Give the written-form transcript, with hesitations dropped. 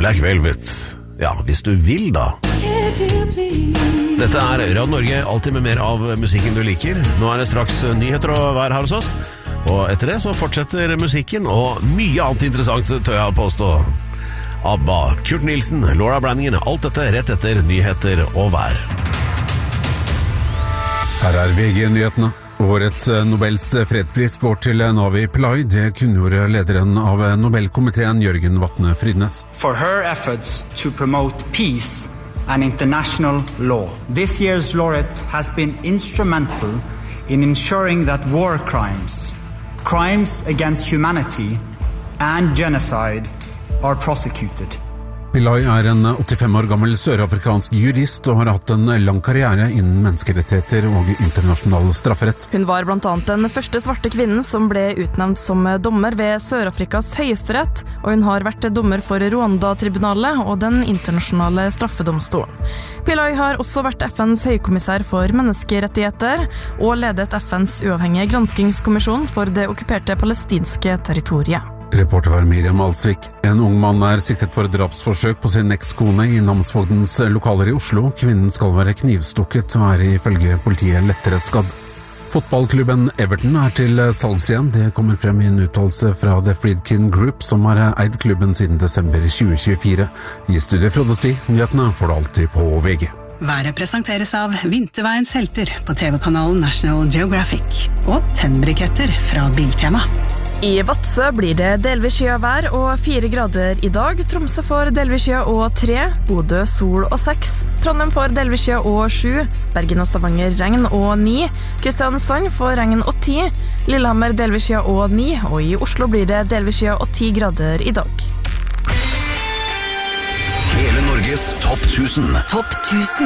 Black Velvet. Ja, hvis du vil da. Dette Radio Norge, alltid med mer av musikken du liker. Nå det straks nyheter og vær her hos oss. Og etter det så fortsetter musikken og mye annet interessant, tør jeg påstå. ABBA, Kurt Nielsen, Laura Branningen, alt dette rett etter nyheter og vær. Her VG-nyhetene. Årets Nobels fredspris går til Navi Pillai. Det kunngjorde lederen av Nobelkomiteen, Jørgen Vatne Fridnes. For her efforts to promote peace and international law. This year's laureate has been instrumental in ensuring that war crimes, crimes against humanity and genocide are prosecuted. Pillai en 85 år gammel sørafrikansk jurist og har hatt en lang karriere innen menneskerettigheter og internasjonal strafferett. Hun var blant annet den første svarte kvinnen som ble utnevnt som dommer ved Sør-Afrikas høyesterett, og hun har vært dommer for Rwanda-tribunalet og den internasjonale straffedomstolen. Pillai har også vært FNs høykommissær for menneskerettigheter og ledet FNs uavhengige granskingskommisjon for det okkuperte palestinske territoriet. Reporter var Miriam Alsvik. En ung mann siktet for drapsforsøk på sin ekskone i Namsvogdens lokaler i Oslo. Kvinnen skal være knivstukket og ifølge politiet lettere skadd. Fotballklubben Everton til salgs igjen. Det kommer frem i en uttalelse fra The Friedkin Group, som har eid klubben siden desember 2024. I studiet Frode Sti, nyhetene får du alltid på VG. Været presenteres av Vinterveiens helter på TV-kanalen National Geographic og tennbriketter fra Biltema. I Vadsø blir det delvis skyet vær og 4 grader i dag. Tromsø får delvis skyet og 3, Bodø sol og 6, Trondheim får delvis skyet og 7, Bergen og Stavanger regn og 9, Kristiansand får regn og 10, Lillehammer delvis skyet og 9, og i Oslo blir det delvis skyet og 10 grader i dag. Hele Norges topp 1000. Topp 1000.